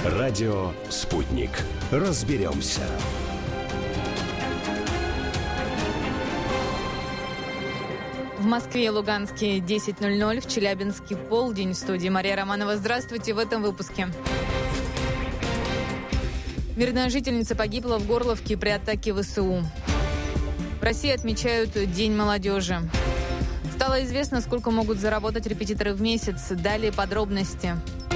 Радио «Спутник». Разберемся. В Москве и Луганске 10:00, в Челябинске полдень. В студии Мария Романова. Здравствуйте в этом выпуске. Мирная жительница погибла в Горловке при атаке ВСУ. В России отмечают День молодежи. Стало известно, сколько могут заработать репетиторы в месяц. Далее подробности.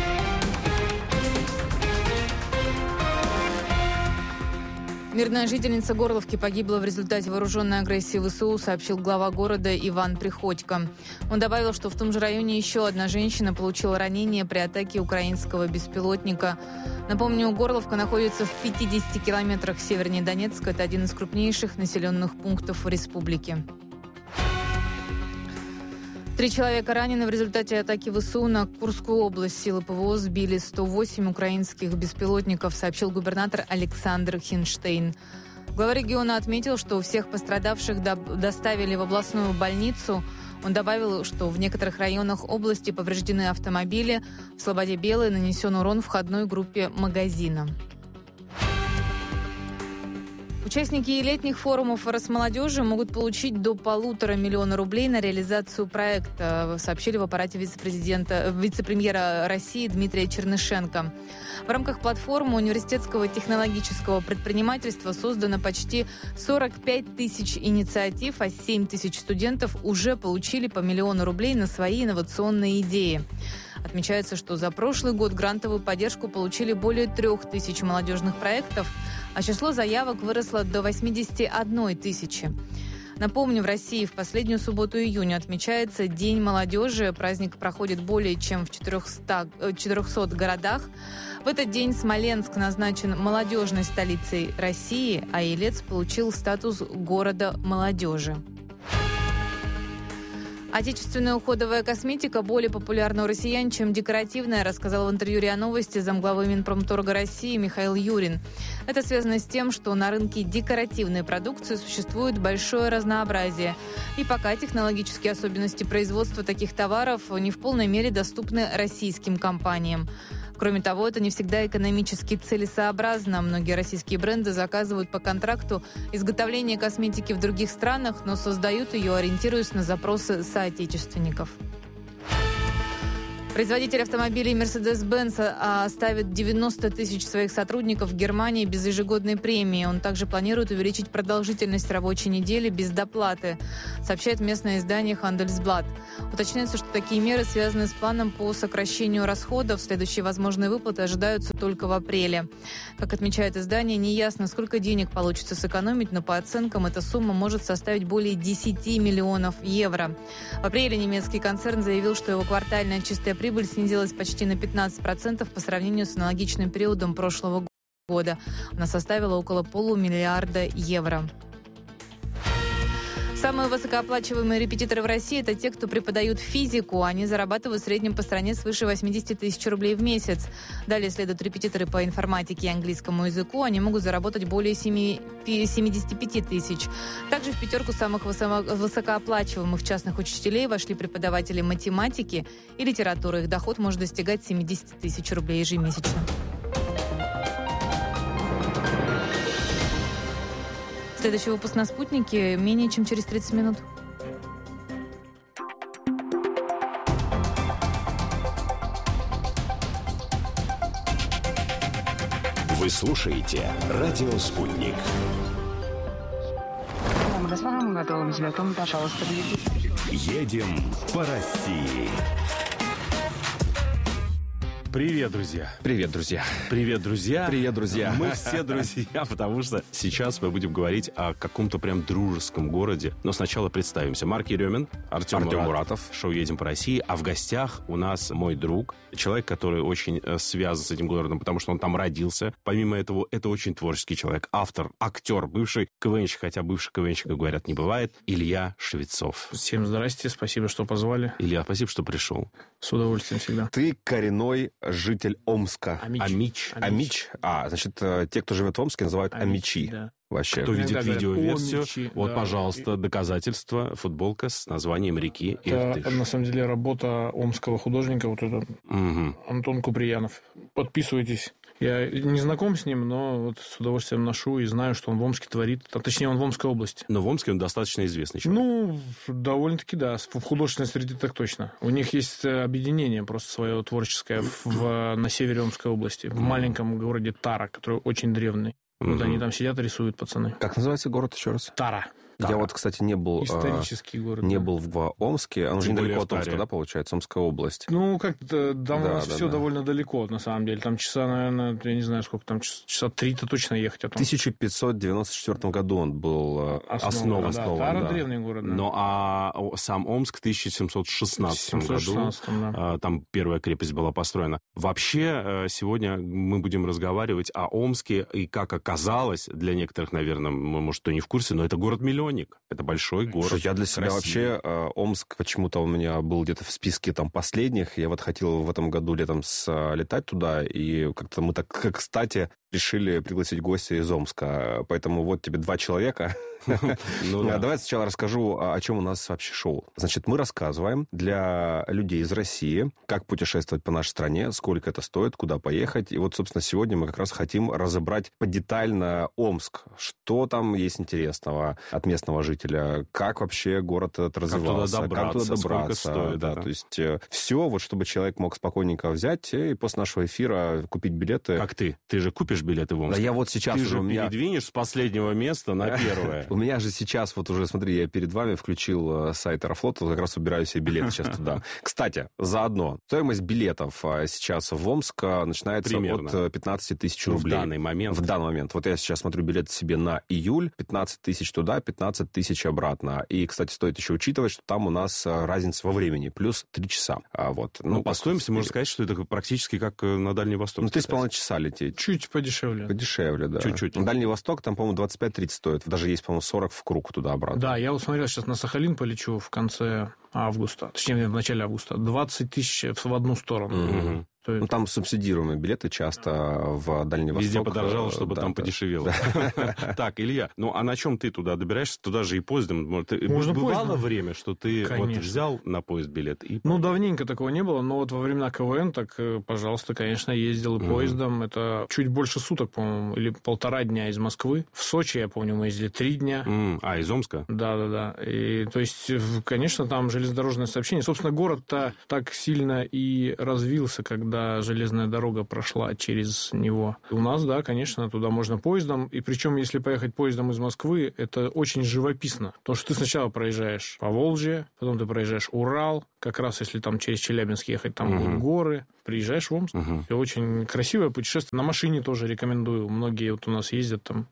Мирная жительница Горловки погибла в результате вооруженной агрессии ВСУ, сообщил глава города Иван Приходько. Он добавил, что в том же районе еще одна женщина получила ранение при атаке украинского беспилотника. Напомню, Горловка находится в 50 километрах севернее Донецка. Это один из крупнейших населенных пунктов в республике. 3 человека ранены в результате атаки ВСУ на Курскую область. Силы ПВО сбили 108 украинских беспилотников, сообщил губернатор Александр Хинштейн. Глава региона отметил, что всех пострадавших доставили в областную больницу. Он добавил, что в некоторых районах области повреждены автомобили. В Слободе Белой нанесен урон входной группе магазина. Участники летних форумов Росмолодежи могут получить до 1,5 миллиона рублей на реализацию проекта, сообщили в аппарате вице-премьера России Дмитрия Чернышенко. В рамках платформы университетского технологического предпринимательства создано почти 45 тысяч инициатив, а 7 тысяч студентов уже получили по 1 миллиону рублей на свои инновационные идеи. Отмечается, что за прошлый год грантовую поддержку получили более 3 тысяч молодежных проектов, а число заявок выросло до 81 тысячи. Напомню, в России в последнюю субботу июня отмечается День молодежи. Праздник проходит более чем в 400 городах. В этот день Смоленск назначен молодежной столицей России, а Елец получил статус города молодежи. Отечественная уходовая косметика более популярна у россиян, чем декоративная, рассказал в интервью РИА Новости замглавы Минпромторга России Михаил Юрин. Это связано с тем, что на рынке декоративной продукции существует большое разнообразие. И пока технологические особенности производства таких товаров не в полной мере доступны российским компаниям. Кроме того, это не всегда экономически целесообразно. Многие российские бренды заказывают по контракту изготовление косметики в других странах, но создают ее, ориентируясь на запросы соотечественников. Производитель автомобилей Mercedes-Benz оставит 90 тысяч своих сотрудников в Германии без ежегодной премии. Он также планирует увеличить продолжительность рабочей недели без доплаты, сообщает местное издание Handelsblatt. Уточняется, что такие меры связаны с планом по сокращению расходов. Следующие возможные выплаты ожидаются только в апреле. Как отмечает издание, неясно, сколько денег получится сэкономить, но по оценкам эта сумма может составить более 10 миллионов евро. В апреле немецкий концерн заявил, что его квартальная чистая прибыль снизилась почти на 15% по сравнению с аналогичным периодом прошлого года. Она составила около полумиллиарда евро. Самые высокооплачиваемые репетиторы в России – это те, кто преподают физику. Они зарабатывают в среднем по стране свыше 80 тысяч рублей в месяц. Далее следуют репетиторы по информатике и английскому языку. Они могут заработать более 75 тысяч. Также в пятерку самых высокооплачиваемых частных учителей вошли преподаватели математики и литературы. Их доход может достигать 70 тысяч рублей ежемесячно. Следующий выпуск на «Спутнике» менее чем через 30 минут. Вы слушаете «Радио Спутник». Господа, мы готовы к взлету. Пожалуйста, Едем по России. Привет, друзья. Привет, друзья. Привет, друзья. Привет, друзья. Мы все друзья, потому что сейчас мы будем говорить о каком-то прям дружеском городе. Но сначала представимся. Марк Еремин, Артем Муратов. Шоу «Едем по России». А в гостях у нас мой друг, человек, который очень связан с этим городом, потому что он там родился. Помимо этого, это очень творческий человек. Автор, актер, бывший КВНщик, хотя бывший КВНщик, как говорят, не бывает. Илья Швецов. Всем здрасте, спасибо, что позвали. Илья, спасибо, что пришел. С удовольствием всегда. Ты коренной житель Омска. Амич. Значит, те, кто живет в Омске, называют амичи. Да. Вообще. Кто видит видеоверсию, Омичи, вот, да. пожалуйста, доказательства, футболка с названием реки Это, Иртыш. на самом деле, работа омского художника, вот этот Антон Куприянов. Подписывайтесь, Я не знаком с ним, но вот с удовольствием ношу и знаю, что он в Омске творит. Точнее, он в Омской области. Но в Омске он достаточно известный человек. Довольно-таки, да. В художественной среде так точно. У них есть объединение просто свое творческое на севере Омской области, в маленьком городе Тара, который очень древний. Вот они там сидят и рисуют, пацаны. Как называется город еще раз? Тара. Я вот, кстати, не был... Исторический город. Не был в Омске. Он же недалеко от Омска, Таре. да, получается? Омская область. Как-то там у нас все довольно далеко, на самом деле. Там часа, наверное, я не знаю, сколько там, часа 3-то точно ехать. В 1594 году он был основан. Тара древний город. Да. Ну, а сам Омск в 1716 году. Да. Там первая крепость была построена. Вообще, сегодня мы будем разговаривать о Омске, и как оказалось, для некоторых, наверное, может, кто не в курсе, но это город-миллионник. Это большой город. Я для себя красивый. вообще... Омск почему-то у меня был где-то в списке там последних. Я вот хотел в этом году летом летать туда, и как-то мы так, как кстати, решили пригласить гостя из Омска. Поэтому вот тебе 2 человека. Давай сначала расскажу, о чем у нас вообще шоу. Значит, мы рассказываем для людей из России, как путешествовать по нашей стране, сколько это стоит, куда поехать. И вот, собственно, сегодня мы как раз хотим разобрать подетально Омск. Что там есть интересного от местного жителя, как вообще город этот развивался, как туда добраться, сколько стоит. Да, то есть все, вот чтобы человек мог спокойненько взять и после нашего эфира купить билеты. Как ты? Ты же купишь билеты в Омск? Да я вот сейчас ты уже... же передвинешь с последнего места на первое. У меня же сейчас, вот уже, смотри, я перед вами включил сайт Аэрофлота, как раз выбираю себе билеты сейчас туда. Кстати, заодно, стоимость билетов сейчас в Омск начинается примерно от 15 тысяч рублей. В данный момент. В данный момент. Вот я сейчас смотрю билет себе на июль, 15 тысяч туда, 15 тысяч обратно. И, кстати, стоит еще учитывать, что там у нас разница во времени, плюс 3 часа. Вот. По стоимости можно сказать, что это практически как на Дальний Восток. 3,5 часа лететь. Чуть подешевле. Подешевле, да. Чуть-чуть. Дальний Восток, там, по-моему, 25-30 стоит. Даже есть, по-моему, 40 в круг туда-обратно. Да, я вот смотрел, сейчас на Сахалин полечу в конце августа. Точнее, в начале августа. 20 тысяч в одну сторону. Ну, там субсидируемые билеты часто в Дальний Восток. Везде подорожало, чтобы там подешевело. Так, Илья, а на чем ты туда добираешься? Туда же и поездом. Бывало время, что ты взял на поезд билет? Давненько такого не было, но вот во времена КВН, так, пожалуйста, конечно, ездил и поездом. Это чуть больше суток, по-моему, или 1,5 дня из Москвы. В Сочи, я помню, мы ездили 3 дня. Из Омска? Да. И, то есть, конечно, там железнодорожное сообщение. Собственно, город-то так сильно и развился, когда железная дорога прошла через него. У нас, да, конечно, туда можно поездом. И причем, если поехать поездом из Москвы, это очень живописно. Потому что ты сначала проезжаешь Поволжье, потом ты проезжаешь Урал. Как раз, если там через Челябинск ехать, там будут горы. Приезжаешь в Омск. Это очень красивое путешествие. На машине тоже рекомендую. Многие вот у нас ездят там.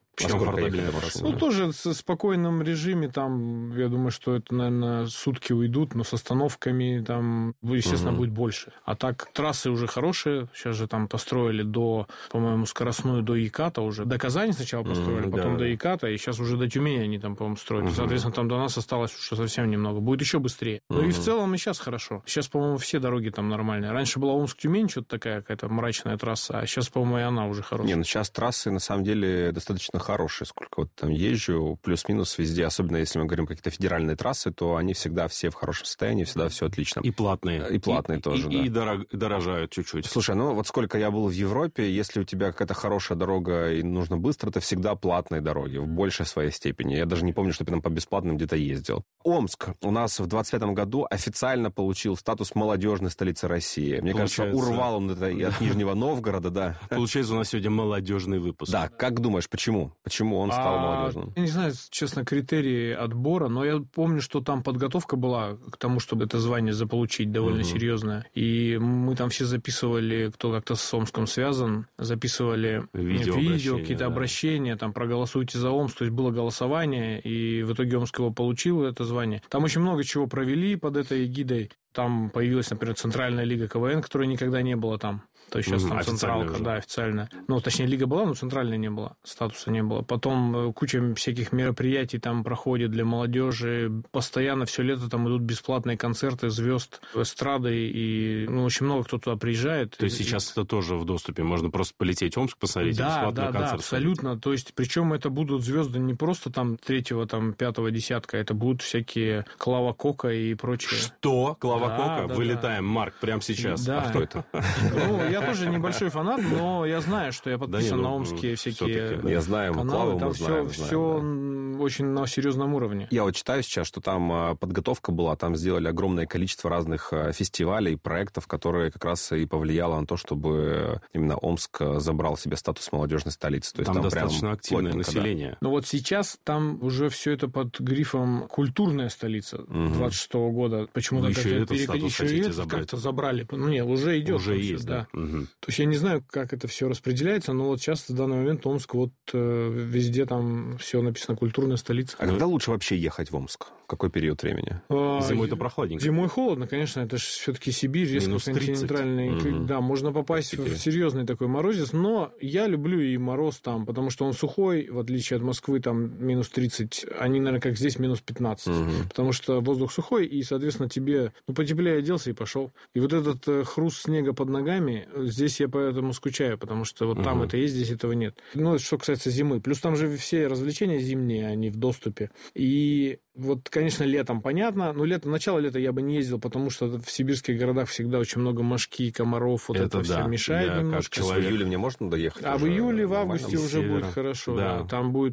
Тоже в спокойном режиме, там, я думаю, что это, наверное, сутки уйдут, но с остановками там, естественно, будет больше. А так, трассы уже хорошие, сейчас же там построили по-моему, скоростную до Еката уже. До Казани сначала построили, потом до Еката, и сейчас уже до Тюмени они там, по-моему, строят. Соответственно, там до нас осталось уже совсем немного. Будет еще быстрее. Ну и в целом и сейчас хорошо. Сейчас, по-моему, все дороги там нормальные. Раньше была Омск-Тюмень, что-то такая какая-то мрачная трасса, а сейчас, по-моему, и она уже хорошая. Сейчас трассы, на самом деле, достаточно хорошие, сколько вот там езжу, плюс-минус везде, особенно если мы говорим какие-то федеральные трассы, то они всегда все в хорошем состоянии, всегда все отлично. И платные. И платные тоже, да. И дорожают чуть-чуть. Слушай, вот сколько я был в Европе, если у тебя какая-то хорошая дорога и нужно быстро, это всегда платные дороги, в большей своей степени. Я даже не помню, что я там по бесплатным где-то ездил. Омск у нас в 25 году официально получил статус молодежной столицы России. Мне кажется, урвал он это и от Нижнего Новгорода, да. Получается, у нас сегодня молодежный выпуск. Да, как думаешь, почему? Почему он стал молодежным? Я не знаю, честно, критерии отбора, но я помню, что там подготовка была к тому, чтобы это звание заполучить, довольно серьезная. И мы там все записывали, кто как-то с Омском связан, записывали видео какие-то обращения, там, проголосуйте за Омск, то есть было голосование, и в итоге Омск его получил, это звание. Там очень много чего провели под этой эгидой. Там появилась, например, Центральная лига КВН, которой никогда не было там. То есть сейчас там централка, да, официально. Ну, точнее, лига была, но центральной не было, статуса не было. Потом куча всяких мероприятий там проходит для молодежи. Постоянно все лето там идут бесплатные концерты звезд эстрады, и очень много кто туда приезжает. То есть сейчас это тоже в доступе? Можно просто полететь в Омск, посмотреть бесплатный концерт? Да, абсолютно. То есть, причем это будут звезды не просто там 3-го, там 5-го десятка, это будут всякие Клава Кока и прочее. Что? Клава Кока? Вылетаем, Марк, прямо сейчас. Да. А кто это? я тоже небольшой фанат, но я знаю, что я подписан на омские всякие Я знаю, каналы. Там все очень на серьезном уровне. Я вот читаю сейчас, что там подготовка была, там сделали огромное количество разных фестивалей, проектов, которые как раз и повлияло на то, чтобы именно Омск забрал себе статус молодежной столицы. То есть там достаточно активное население. Да. Но вот сейчас там уже все это под грифом «культурная столица» 26-го года. Почему-то как-то забрали. Нет, уже идет. Уже есть, да. То есть я не знаю, как это все распределяется, но вот сейчас в данный момент Омск, вот везде там все написано «культурная столица». А когда лучше вообще ехать в Омск? Какой период времени? Зимой-то прохладненько. Зимой холодно, конечно, это же все-таки Сибирь, резко континентальный. Да, можно попасть в серьезный такой морозец, но я люблю и мороз там, потому что он сухой, в отличие от Москвы, там минус 30, они, наверное, как здесь, минус 15, потому что воздух сухой, и, соответственно, тебе, потеплее оделся и пошел. И вот этот хруст снега под ногами, здесь я поэтому скучаю, потому что вот там это есть, здесь этого нет. Ну, это что касается зимы. Плюс там же все развлечения зимние, они в доступе. И вот, конечно, летом понятно, но начало лета я бы не ездил, потому что в сибирских городах всегда очень много мошки, комаров, вот это все мешает немножко. В июле мне можно доехать? А в июле, в августе уже будет хорошо. Да. Там будет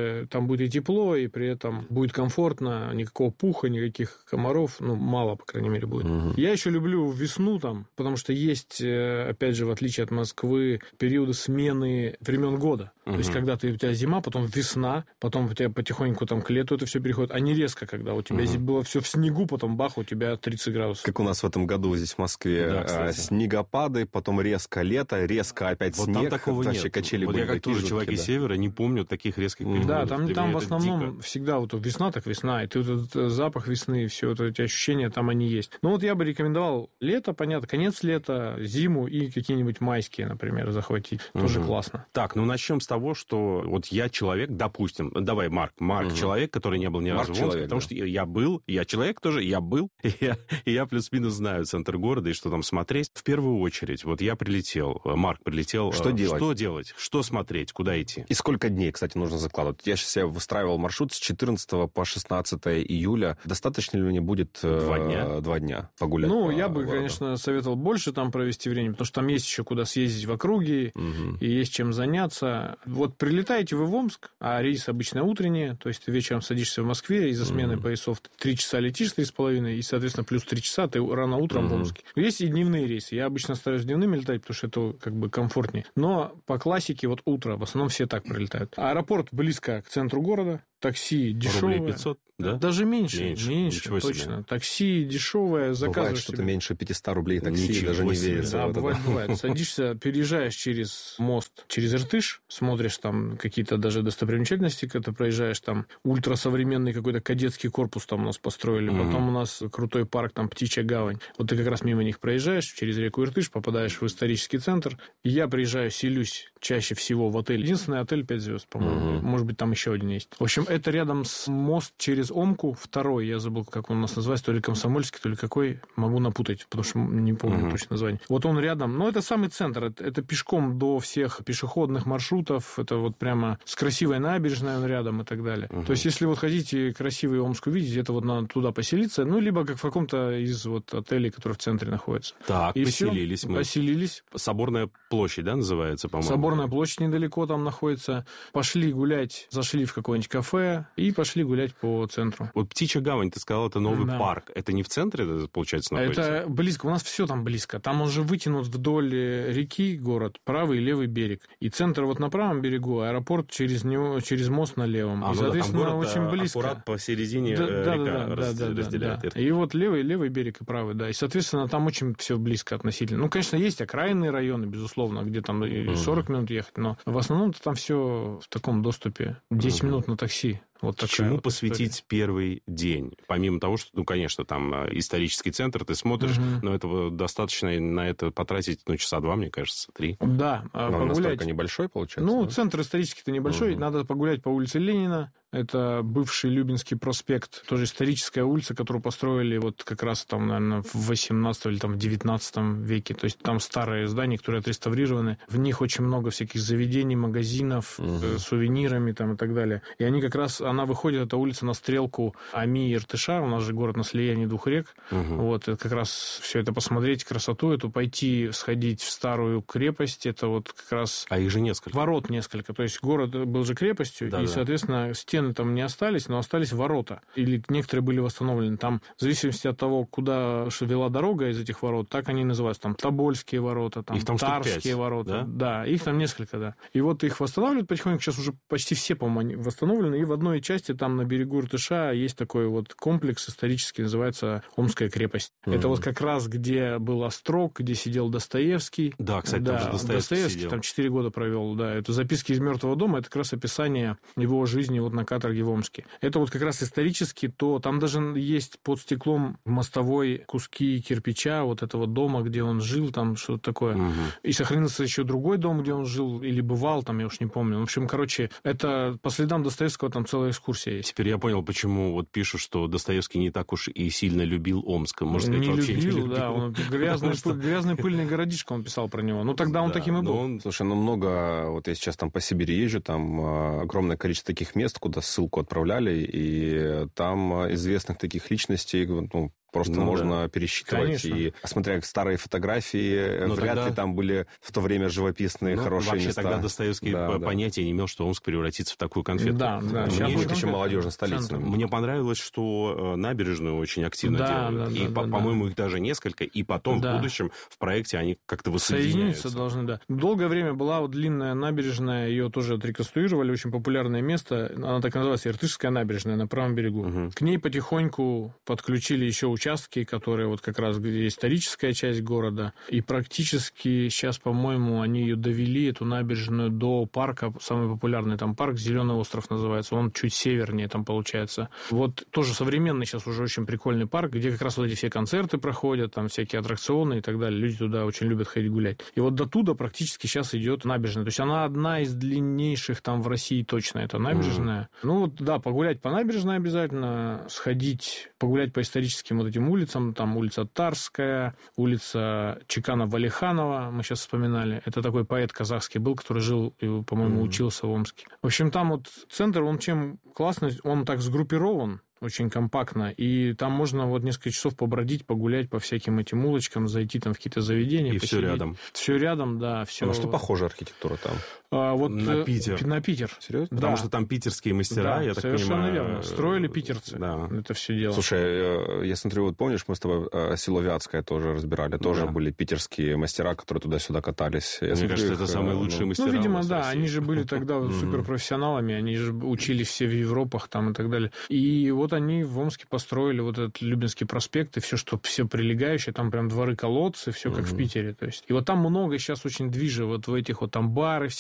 и тепло, и при этом будет комфортно, никакого пуха, никаких комаров, мало, по крайней мере, будет. Я еще люблю весну там, потому что есть, опять же, в отличие от Москвы, периоды смены времен года. То есть, когда у тебя зима, потом весна, потом у тебя потихоньку там к лету это все переходит, а не резко, когда у тебя было все в снегу, потом бах, у тебя 30 градусов. Как у нас в этом году здесь в Москве снегопады, потом резко лето, резко опять снег. Там такого нет. Качели я как тоже человек из севера не помню таких резких переходов. Да, там в основном всегда вот весна так весна, и ты вот этот запах весны, и все эти ощущения, там они есть. Ну вот я бы рекомендовал лето, понятно, конец лета, зиму и какие-нибудь майские, например, захватить. Тоже классно. Так, начнем с того, что вот я человек, допустим, давай, Марк человек, который не был ни разу в Омске, потому что я человек тоже, я был, и я плюс-минус знаю центр города и что там смотреть. В первую очередь, вот я прилетел, Марк прилетел. Что делать? Что делать? Что смотреть? Куда идти? И сколько дней, кстати, нужно закладывать? Я сейчас себе выстраивал маршрут с 14 по 16 июля. Достаточно ли мне будет 2 дня погулять? Я бы, конечно, советовал больше там провести время, потому что там есть еще куда съездить в округе, и есть чем заняться. Вот прилетаете вы в Омск, а рейс обычно утренний, то есть ты вечером садишься в Москве, из-за смены поясов 3 часа летишь, 3,5, и, соответственно, плюс 3 часа ты рано утром в Омске. Есть и дневные рейсы. Я обычно стараюсь дневными летать, потому что это как бы комфортнее. Но по классике вот утро, в основном все так прилетают. Аэропорт близко к центру города, такси дешевое. Рублей 500, да? Даже меньше точно. Себе. Такси дешевое, заказываешь. Бывает что-то меньше 500 рублей такси, даже не верится. Да, бывает. Садишься, переезжаешь через мост, через Иртыш, смотришь там какие-то даже достопримечательности, когда проезжаешь, там ультрасовременный какой-то кадетский корпус там у нас построили, потом у нас крутой парк, там Птичья гавань. Вот ты как раз мимо них проезжаешь, через реку Иртыш, попадаешь в исторический центр. И я приезжаю, селюсь чаще всего в отель. Единственный отель 5 звезд, по-моему. Может быть, там еще один есть. В общем, это рядом с мост через Омку, второй, я забыл, как он у нас называется, то ли Комсомольский, то ли какой, могу напутать, потому что не помню точно название. Вот он рядом, но это самый центр, это пешком до всех пешеходных маршрутов, это вот прямо с красивой набережной он рядом и так далее. То есть, если вот хотите красивый Омск увидеть, это вот надо туда поселиться, либо как в каком-то из вот отелей, которые в центре находятся. Так, и поселились мы. Поселились. Соборная площадь, да, называется, по-моему? Соборная площадь недалеко там находится. Пошли гулять, зашли в какое-нибудь кафе и пошли гулять по центру. Вот Птичья гавань, ты сказал, это новый парк. Это не в центре, получается, находится? Это близко. У нас все там близко. Там он же вытянут вдоль реки город, правый и левый берег. И центр вот на правом берегу, аэропорт через него, через мост на левом. И, соответственно, очень близко. Аккурат посередине река разделяет. Да. И вот левый берег и правый, да. И, соответственно, там очень все близко относительно. Конечно, есть окраинные районы, безусловно, где там 40 минут ехать, но в основном-то там все в таком доступе. 10 минут на такси. Вот чему посвятить первый день? Помимо того, что, конечно, там исторический центр, ты смотришь, но этого достаточно на это потратить, часа 2, мне кажется, 3. Да, погулять. Настолько небольшой, получается? Центр исторический-то небольшой. Надо погулять по улице Ленина. Это бывший Любинский проспект, тоже историческая улица, которую построили вот как раз там, наверное, в 18 или там в 19 веке. То есть там старые здания, которые отреставрированы. В них очень много всяких заведений, магазинов, с сувенирами там и так далее. И они как раз она выходит, эта улица, на стрелку Ами и Иртыша, у нас же город на слиянии двух рек. Вот, это как раз все это посмотреть, красоту эту, пойти, сходить в старую крепость, это вот как раз... А их же несколько. Ворот несколько, то есть город был же крепостью, и, соответственно, стены там не остались, но остались ворота, или некоторые были восстановлены. Там, в зависимости от того, куда вела дорога из этих ворот, так они называются, там, Тобольские ворота, там Тарские ворота. Да, их там несколько, да. И вот их восстанавливают потихоньку, сейчас уже почти все, по-моему, восстановлены, и в одной части там на берегу Иртыша есть такой вот комплекс исторический, называется Омская крепость. Это вот как раз, где был Острог, где сидел Достоевский. Да, кстати, там же Достоевский сидел. Там 4 года провел, да. Это «Записки из мертвого дома», это как раз описание его жизни вот на каторге в Омске. Это вот как раз исторически, то там даже есть под стеклом мостовой куски кирпича вот этого дома, где он жил, там что-то такое. И сохранился еще другой дом, где он жил или бывал, там, я уж не помню. В общем, короче, это по следам Достоевского там целая экскурсия есть. Теперь я понял, почему вот пишут, что Достоевский не так уж и сильно любил Омск. Может, не любил, да. Он грязный пыльный городишко, он писал про него. Ну, тогда он таким и был. Слушай, много... Вот я сейчас там по Сибири езжу, там огромное количество таких мест, куда ссылку отправляли, и там известных таких личностей, ну, просто можно пересчитывать. Конечно. И, смотря старые фотографии, вряд ли там были в то время живописные, хорошие вообще места. Тогда Достоевский понятия не имел, что Омск превратится в такую конфетку. Да. Сейчас будет еще молодежная столица. Мне понравилось, что набережную очень активно делают. И, по-моему, их даже несколько. И потом, в будущем, в проекте они как-то воссоединяются. Соединиться должны, да. Долгое время была вот длинная набережная, ее тоже отреконструировали, очень популярное место. Она так и называется, Иртышская набережная на правом берегу. К ней потихоньку подключили еще участки, которые вот как раз где историческая часть города, и практически сейчас, по-моему, они ее довели, эту набережную, до парка, самый популярный там парк, Зеленый остров называется, он чуть севернее там получается. Вот тоже современный сейчас уже очень прикольный парк, где как раз вот эти все концерты проходят, там всякие аттракционы и так далее, люди туда очень любят ходить гулять. И вот до туда практически сейчас идет набережная, то есть она одна из длиннейших там в России точно, это набережная. Ну вот, да, погулять по набережной обязательно, сходить, погулять по историческим вот этим улицам, там улица Тарская, улица Чекана-Валиханова, мы сейчас вспоминали, это такой поэт казахский был, который жил и, по-моему, учился в Омске. В общем, там вот центр, он чем классный, он так сгруппирован, очень компактно, и там можно вот несколько часов побродить, погулять по всяким этим улочкам, зайти там в какие-то заведения. И все рядом. Все рядом, да. Все... А на что похожа архитектура там? Вот на Питер. На Питер. Серьезно? Потому что там питерские мастера, я так понимаю. Совершенно верно. Строили питерцы это все дело. Слушай, я смотрю, вот помнишь, мы с тобой село Вятское тоже разбирали, тоже были питерские мастера, которые туда-сюда катались. Мне кажется, это самые лучшие мастера. Ну, видимо, да, они же были тогда суперпрофессионалами, они же учились все в Европах там и так далее. И вот они в Омске построили вот этот Любинский проспект и все, что все прилегающее, там прям дворы-колодцы, все как в Питере. То есть. И вот там много сейчас очень движа, вот в этих вот там бары